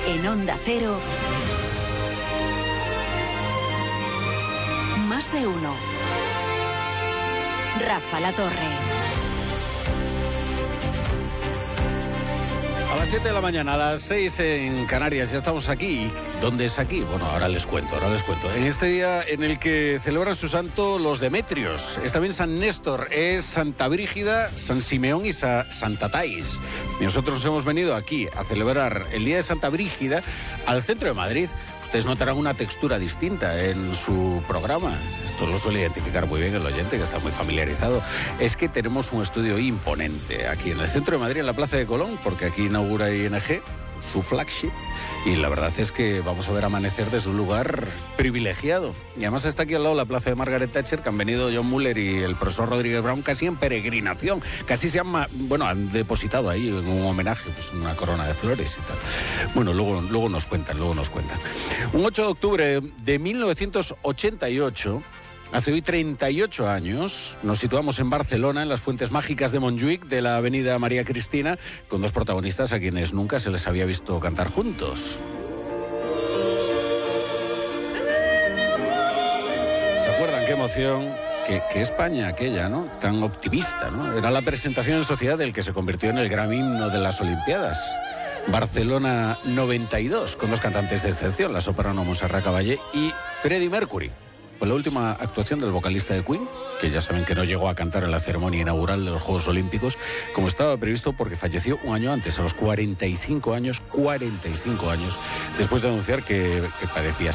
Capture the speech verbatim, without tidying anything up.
En Onda Cero, Más de Uno. Rafa La Torre. A las siete de la mañana, a las seis en Canarias, ya estamos aquí. ¿Dónde es aquí? Bueno, ahora les cuento, ahora les cuento. En este día en el que celebran su santo los Demetrios. Es también San Néstor, es Santa Brígida, San Simeón y Sa Santa Thais. Y nosotros hemos venido aquí a celebrar el Día de Santa Brígida al centro de Madrid. Ustedes notarán una textura distinta en su programa. Esto lo suele identificar muy bien el oyente, que está muy familiarizado. Es que tenemos un estudio imponente aquí en el centro de Madrid, en la Plaza de Colón, porque aquí inaugura I N G su flagship. Y la verdad es que vamos a ver amanecer desde un lugar privilegiado. Y además está aquí al lado la plaza de Margaret Thatcher, que han venido John Muller y el profesor Rodríguez Brown casi en peregrinación. Casi se han, bueno, han depositado ahí en un homenaje, pues una corona de flores y tal. Bueno, luego, luego nos cuentan, luego nos cuentan. Un ocho de octubre de mil novecientos ochenta y ocho... Hace hoy treinta y ocho años nos situamos en Barcelona, en las Fuentes Mágicas de Montjuïc, de la avenida María Cristina, con dos protagonistas a quienes nunca se les había visto cantar juntos. ¿Se acuerdan qué emoción? Qué, qué España aquella, ¿no? Tan optimista, ¿no? Era la presentación en sociedad del que se convirtió en el gran himno de las Olimpiadas. Barcelona noventa y dos, con dos cantantes de excepción, la soprano Montserrat Caballé y Freddie Mercury. Fue la última actuación del vocalista de Queen, que ya saben que no llegó a cantar en la ceremonia inaugural de los Juegos Olímpicos, como estaba previsto, porque falleció un año antes, a los cuarenta y cinco años, cuarenta y cinco años, después de anunciar que, que padecía